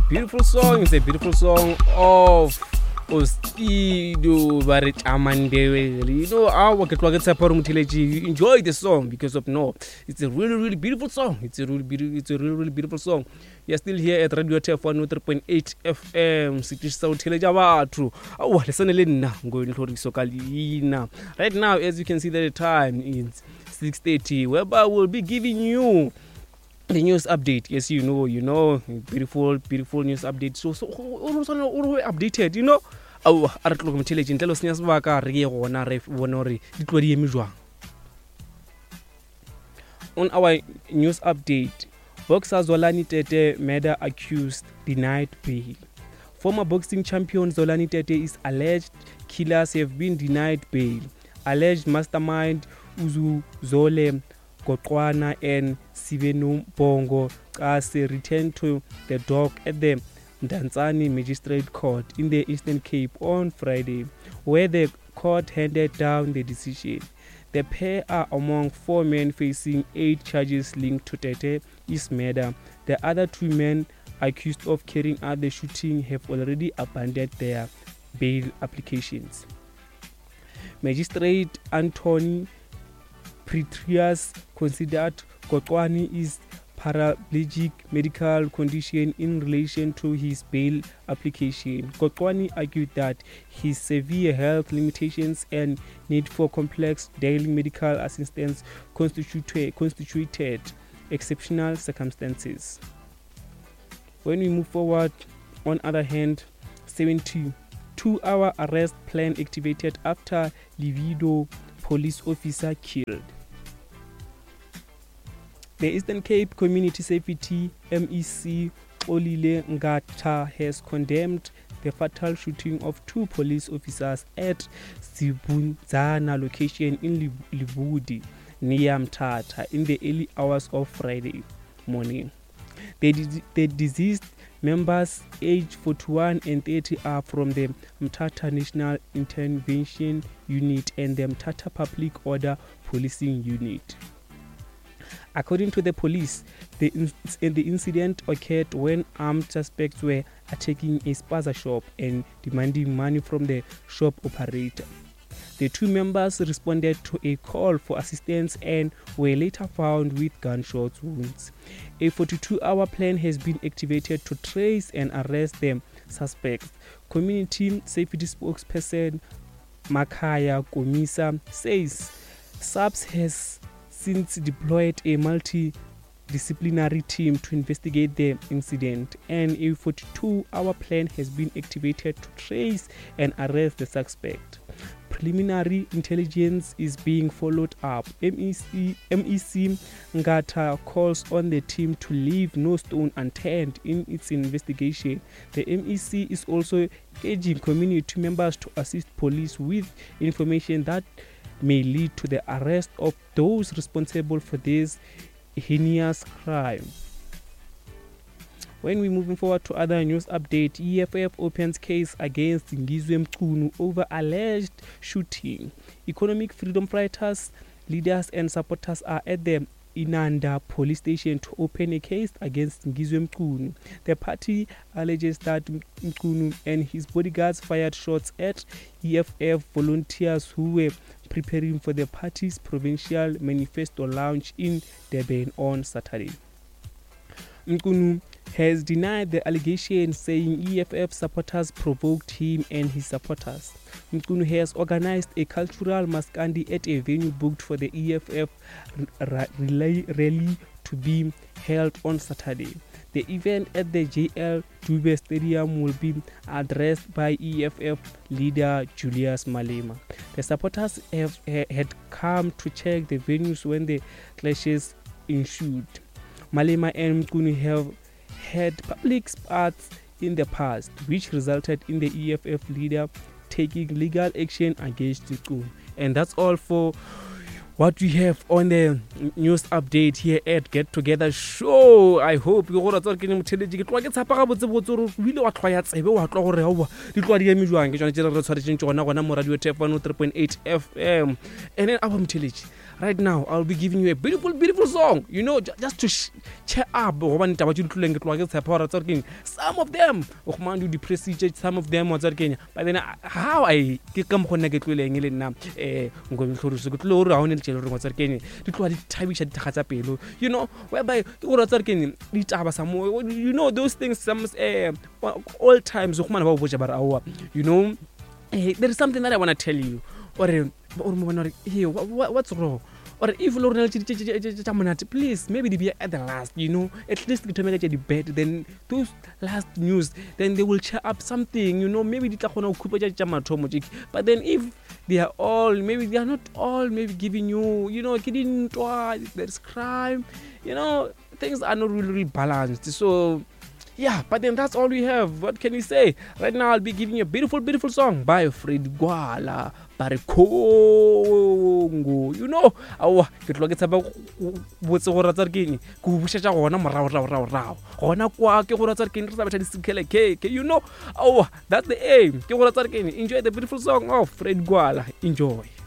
beautiful song. It's a beautiful song of Ostido Barit Amandewele. You know, our Ketwagetsapar enjoy the song because of no. It's a really beautiful song. It's a really beautiful song. You're still here at Radio TF 103.8 FM. City South Telejavatu. Oh, listen going to right now, as you can see, the time is 6:30, whereby we'll be giving you the news update. Yes, you know, beautiful news update. So all updated, you know. Oh, a re tlo go intelligent tlo senya sebaka re ye gona re bona re di tlodi eme jwang. On our news update, boxer Zolani Tete murder accused denied bail. Former boxing champion Zolani Tete is alleged killers have been denied bail. Alleged mastermind Uzu Zole Gokwana and Sivenu Bongo Kase returned to the dock at the Mdantsane Magistrate Court in the Eastern Cape on Friday, where the court handed down the decision. The pair are among 4 men facing 8 charges linked to Tete's murder. The other 2 men accused of carrying out the shooting have already abandoned their bail applications. Magistrate Anthony Pretrius considered Gokwane is paraplegic medical condition in relation to his bail application. Gokwane argued that his severe health limitations and need for complex daily medical assistance constituted exceptional circumstances. When we move forward, on other hand, 72-hour arrest plan activated after Livido police officer killed. The Eastern Cape Community Safety MEC Olile Ngata has condemned the fatal shooting of 2 police officers at Zibunzana location in Libudi, near Mthatha, in the early hours of Friday morning. The deceased members aged 41 and 30 are from the Mthatha National Intervention Unit and the Mthatha Public Order Policing Unit. According to the police, the incident occurred when armed suspects were attacking a spaza shop and demanding money from the shop operator. The 2 members responded to a call for assistance and were later found with gunshot wounds. A 42-hour plan has been activated to trace and arrest the suspects. Community safety spokesperson Makaya Komisa says SAPS has since deployed a multidisciplinary team to investigate the incident, and a 42-hour plan has been activated to trace and arrest the suspect. Preliminary intelligence is being followed up. MEC Ngata calls on the team to leave no stone unturned in its investigation. The MEC is also urging community members to assist police with information that may lead to the arrest of those responsible for this heinous crime. When we're moving forward to other news update, EFF opens case against Ngizwe Mchunu over alleged shooting. Economic freedom fighters, leaders and supporters are at the Inanda police station to open a case against Ngizwe Mchunu. The party alleges that Mchunu and his bodyguards fired shots at EFF volunteers who were preparing for the party's provincial manifesto launch in Durban on Saturday. Mchunu has denied the allegation, saying EFF supporters provoked him and his supporters. Mchunu has organized a cultural maskandi at a venue booked for the EFF rally to be held on Saturday. The event at the JL Dube Stadium will be addressed by EFF leader Julius Malema. The supporters had come to check the venues when the clashes ensued. Malema and Mchunu have had public spats in the past, which resulted in the EFF leader taking legal action against Mchunu. And that's all for what we have on the news update here at Get Together Show. I hope you go to ke motheletsi ke tloa ke tsapa ga botse re ile wa tlhoya tsebe wa tloa gore hawa di tloa di eme jwang ke tsone tse re tshwaretseng tsona gona mo radio TF 103.8 FM. And then our motheletsi right now I'll be giving you a beautiful song, you know, just to cheer up. Some of them you depress, some of them but then how I come connect you know, whereby you know those things, some all times you know. There is something that I want to tell you, or here, what's wrong? Or if please, maybe they be at the last, you know, at least to make a debate, then those last news, then they will cheer up something, you know, maybe but then if they are all, maybe they are not all, maybe giving you, you know, there's crime, you know, things are not really balanced. So yeah, but then that's all we have. What can we say? Right now, I'll be giving you a beautiful song by Fred Gwala, Barikongo. You know, get look at about what's what Razarkini, Kubusha, you know, that's the aim. Enjoy the beautiful song of Fred Gwala. Enjoy.